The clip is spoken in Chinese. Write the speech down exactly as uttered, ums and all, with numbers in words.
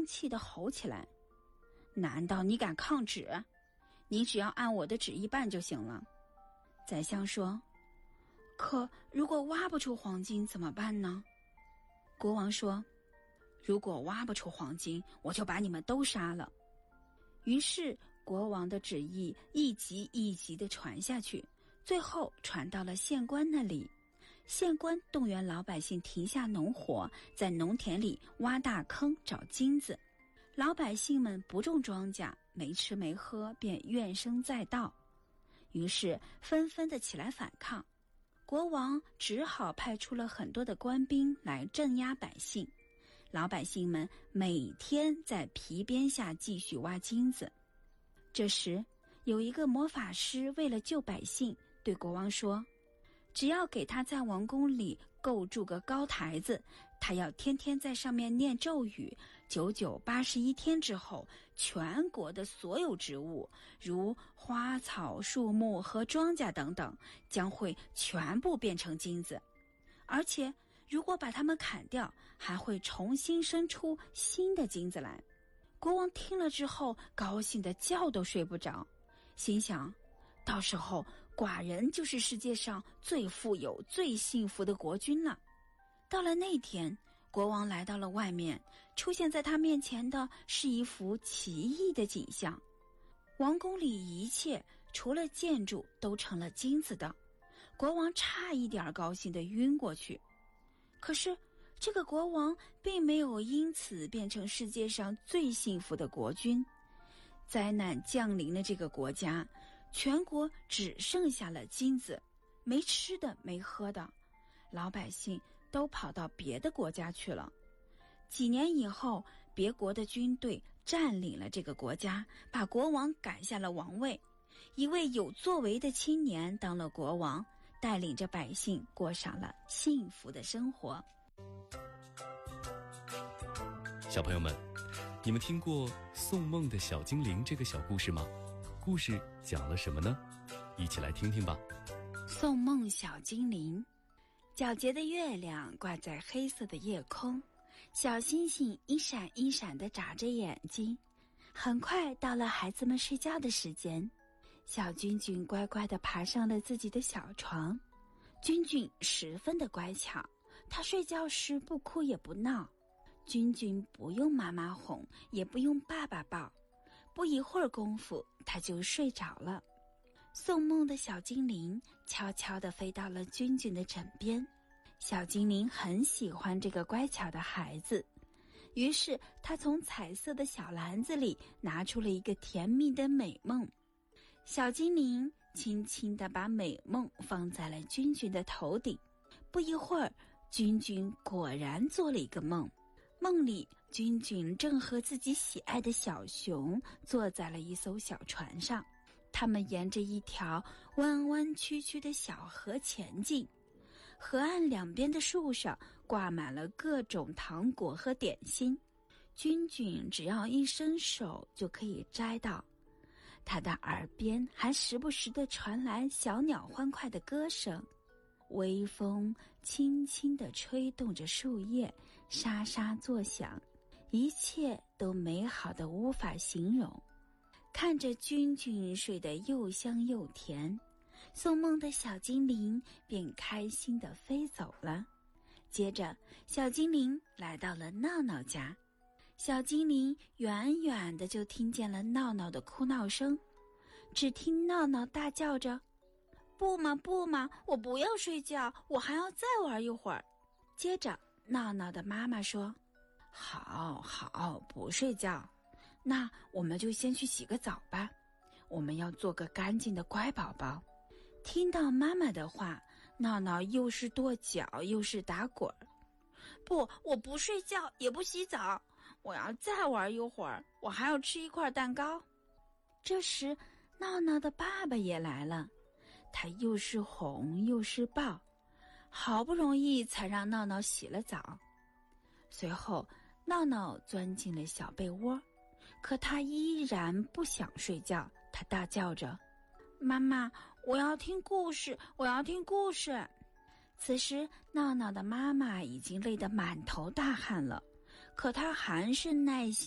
气地吼起来：难道你敢抗旨？你只要按我的旨意办就行了。宰相说：可如果挖不出黄金怎么办呢？国王说：如果挖不出黄金，我就把你们都杀了。于是国王的旨意一级一级地传下去，最后传到了县官那里。县官动员老百姓停下农活，在农田里挖大坑找金子。老百姓们不种庄稼，没吃没喝，便怨声载道，于是纷纷的起来反抗。国王只好派出了很多的官兵来镇压百姓。老百姓们每天在皮鞭下继续挖金子。这时有一个魔法师为了救百姓，对国王说：只要给他在王宫里构筑个高台子，他要天天在上面念咒语，九九八十一天之后，全国的所有植物，如花草树木和庄稼等等，将会全部变成金子。而且如果把它们砍掉，还会重新生出新的金子来。国王听了之后，高兴得觉都睡不着，心想：到时候寡人就是世界上最富有最幸福的国君了。到了那天，国王来到了外面，出现在他面前的是一幅奇异的景象。王宫里一切除了建筑都成了金子的，国王差一点高兴地晕过去。可是这个国王并没有因此变成世界上最幸福的国君。灾难降临了这个国家，全国只剩下了金子，没吃的没喝的，老百姓都跑到别的国家去了。几年以后，别国的军队占领了这个国家，把国王赶下了王位。一位有作为的青年当了国王，带领着百姓过上了幸福的生活。 小朋友们，你们听过《宋梦的小精灵》这个小故事吗？故事讲了什么呢？一起来听听吧。 宋梦小精灵。皎洁的月亮挂在黑色的夜空，小星星一闪一闪地眨着眼睛。很快到了孩子们睡觉的时间，小君君乖乖地爬上了自己的小床。君君十分的乖巧，他睡觉时不哭也不闹。君君不用妈妈哄，也不用爸爸抱，不一会儿功夫他就睡着了。宋梦的小精灵悄悄地飞到了君君的枕边。小精灵很喜欢这个乖巧的孩子，于是他从彩色的小篮子里拿出了一个甜蜜的美梦。小精灵轻轻地把美梦放在了君君的头顶。不一会儿，君君果然做了一个梦。梦里，君君正和自己喜爱的小熊坐在了一艘小船上，他们沿着一条弯弯曲曲的小河前进。河岸两边的树上挂满了各种糖果和点心，君君只要一伸手就可以摘到。他的耳边还时不时地传来小鸟欢快的歌声。微风轻轻地吹动着树叶，沙沙作响，一切都美好的无法形容。看着君君睡得又香又甜，宋梦的小精灵便开心地飞走了。接着，小精灵来到了闹闹家。小精灵远远的就听见了闹闹的哭闹声，只听闹闹大叫着：不嘛不嘛，我不要睡觉，我还要再玩一会儿。接着闹闹的妈妈说：好好，不睡觉，那我们就先去洗个澡吧，我们要做个干净的乖宝宝。听到妈妈的话，闹闹又是跺脚又是打滚。不，我不睡觉也不洗澡，我要再玩一会儿，我还要吃一块蛋糕。这时闹闹的爸爸也来了，他又是哄又是抱，好不容易才让闹闹洗了澡。随后闹闹钻进了小被窝，可他依然不想睡觉，他大叫着：妈妈，我要听故事，我要听故事。此时闹闹的妈妈已经累得满头大汗了，可她还是耐心